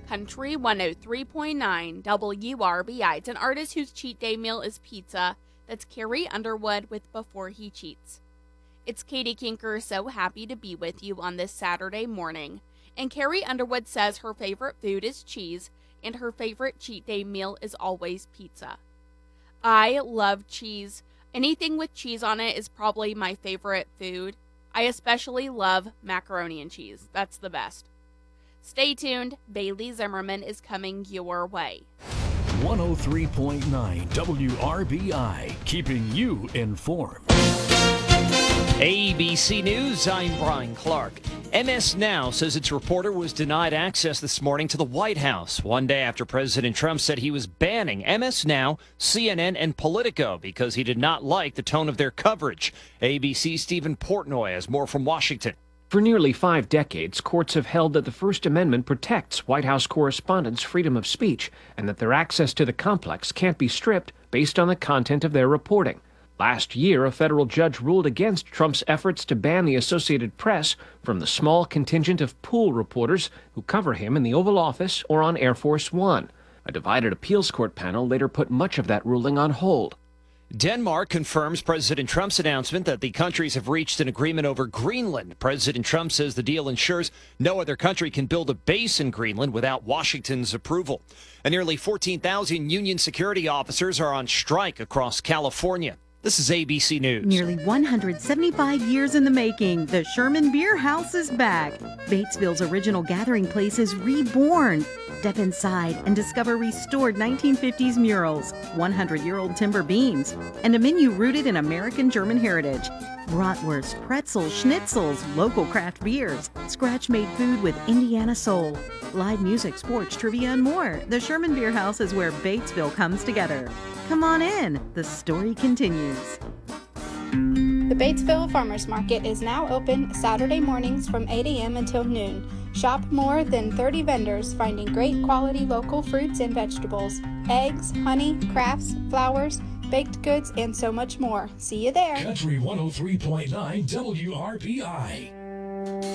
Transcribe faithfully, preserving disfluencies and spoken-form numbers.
Country one oh three point nine W R B I. It's an artist whose cheat day meal is pizza. That's Carrie Underwood with Before He Cheats. It's Katie Kinker, so happy to be with you on this Saturday morning. And Carrie Underwood says her favorite food is cheese, and her favorite cheat day meal is always pizza. I love cheese. Anything with cheese on it is probably my favorite food. I especially love macaroni and cheese. That's the best. Stay tuned. Bailey Zimmerman is coming your way. one oh three point nine W R B I, keeping you informed. A B C News, I'm Brian Clark. M S Now says its reporter was denied access this morning to the White House, one day after President Trump said he was banning M S Now, C N N, and Politico because he did not like the tone of their coverage. A B C's Stephen Portnoy has more from Washington. For nearly five decades, courts have held that the First Amendment protects White House correspondents' freedom of speech and that their access to the complex can't be stripped based on the content of their reporting. Last year, a federal judge ruled against Trump's efforts to ban the Associated Press from the small contingent of pool reporters who cover him in the Oval Office or on Air Force One. A divided appeals court panel later put much of that ruling on hold. Denmark confirms President Trump's announcement that the countries have reached an agreement over Greenland. President Trump says the deal ensures no other country can build a base in Greenland without Washington's approval. And nearly fourteen thousand Union security officers are on strike across California. This is A B C News. Nearly one hundred seventy-five years in the making, the Sherman Beer House is back. Batesville's original gathering place is reborn. Step inside and discover restored nineteen fifties murals, hundred-year-old timber beams, and a menu rooted in American German heritage. Bratwurst, pretzels, schnitzels, local craft beers, scratch-made food with Indiana soul, live music, sports, trivia, and more. The Sherman Beer House is where Batesville comes together. Come on in. The story continues. The Batesville Farmers Market is now open Saturday mornings from eight a.m. until noon. Shop more than thirty vendors finding great quality local fruits and vegetables, eggs, honey, crafts, flowers, baked goods, and so much more. See you there. Country one oh three point nine W R B I.